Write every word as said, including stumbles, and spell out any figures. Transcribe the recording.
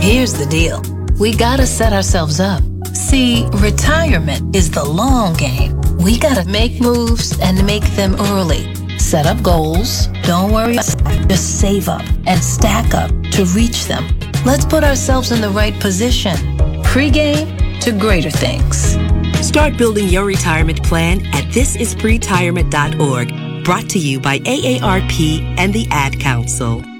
Here's the deal. We gotta set ourselves up. See, retirement is the long game. We gotta make moves and make them early. Set up goals. Don't worry, just save up and stack up to reach them. Let's put ourselves in the right position. Pre-game to greater things. Start building your retirement plan at this is pretirement dot org. Brought to you by A A R P and the Ad Council.